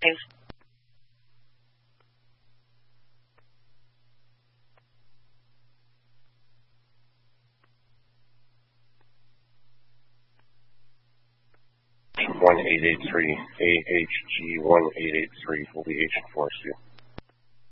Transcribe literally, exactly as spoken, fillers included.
Thanks. one eight eight three, A H G one eight eight three will be Agent Force you.